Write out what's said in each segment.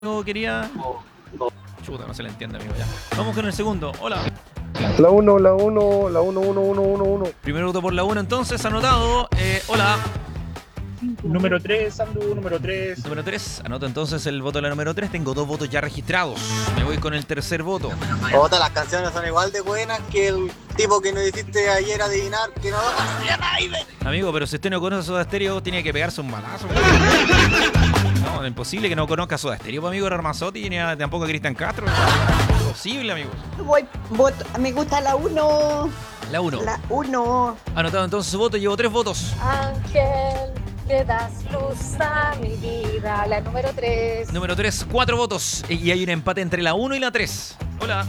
quería. Chuta, no se le entiende, amigo. Ya. Vamos con el segundo. Hola. La 1, la 1, la 1, 1, 1, 1, 1. Primer voto por la 1, entonces, anotado. Hola. Número 3, Sandu, número 3. Número 3, anoto entonces el voto de la número 3. Tengo 2 votos ya registrados. Me voy con el tercer voto. Otra, las canciones son igual de buenas que el tipo que nos hiciste ayer adivinar que no lo conocía nadie. Amigo, pero si usted no conoce Soda Stereo, tiene que pegarse un balazo. No, es imposible que no conozca Soda Stereo, amigo. Ramazotti, ni tampoco a Cristian Castro. Imposible, amigo. Me gusta la 1. La 1. La 1. Anotado entonces su voto, llevo 3 votos. Ángel, le das luz a mi vida. La número 3. Número 3, 4 votos. Y hay un empate entre la 1 y la 3. Hola.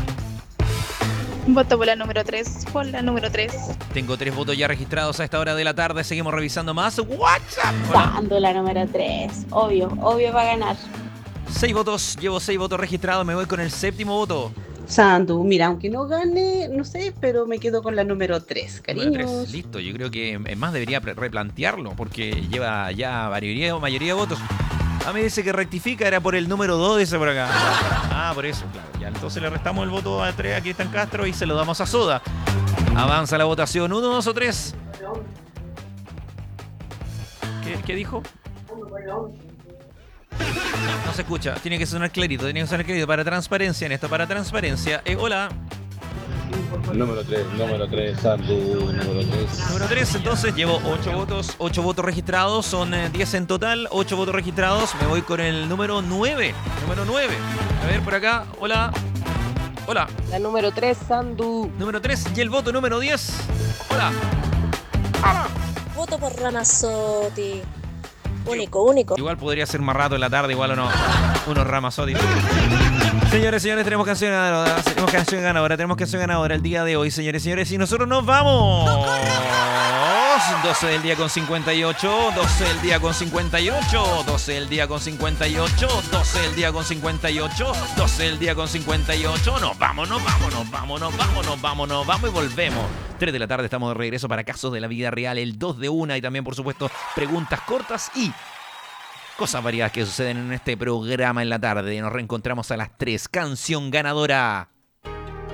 Voto por la número 3. Por la número 3. Tengo 3 votos ya registrados a esta hora de la tarde. Seguimos revisando más. WhatsApp. Hola. Dando la número 3. Obvio va a ganar. 6 votos. Llevo 6 votos registrados. Me voy con el séptimo voto. Sandu, mira, aunque no gane, no sé, pero me quedo con la número 3, Número cariños. 3. Listo. Yo creo que más debería replantearlo porque lleva ya mayoría de votos. Ah, me dice que rectifica, era por el número 2, dice por acá. Ah, por eso, claro. Ya, entonces le restamos el voto a 3 a Cristian Castro y se lo damos a Soda. Avanza la votación. 1, 2 o 3. ¿Qué dijo? No se escucha. Tiene que sonar clarito. Para transparencia en esto, para transparencia. Hola. Número 3, Sandu, número 3. Número 3, entonces llevo 8 votos registrados, son 10 en total, 8 votos registrados, me voy con el número 9. Número 9. A ver, por acá, hola. Hola. La número 3, Sandu. Número 3 y el voto número 10. Hola. Voto por Ramazotti. Único. Igual podría ser más rato en la tarde, igual o no. Unos Ramazotti. Señores, tenemos canción ganadora el día de hoy, señores, y nosotros nos vamos. 12 del día con 58, 12 del día con 58, 12 del día con 58, 12 del día con 58, 12 del día con 58. Nos vamos y volvemos. 3 de la tarde estamos de regreso para Casos de la Vida Real, el 2 de 1 y también, por supuesto, preguntas cortas y cosas variadas que suceden en este programa en la tarde. Nos reencontramos a las 3. Canción ganadora.